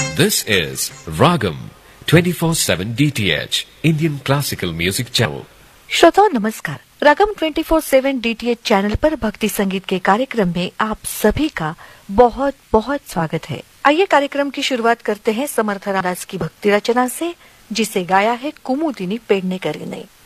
This is Ragam 24/7 DTH Indian Classical Music Channel. श्रोताओं नमस्कार। रागम 24/7 DTH channel पर भक्ति संगीत के कार्यक्रम में आप सभी का बहुत बहुत स्वागत है। आइए कार्यक्रम की शुरुआत करते हैं समर्थ रामदास की भक्ति रचना से, जिसे गाया है कुमुदिनी पेडनेकर ने।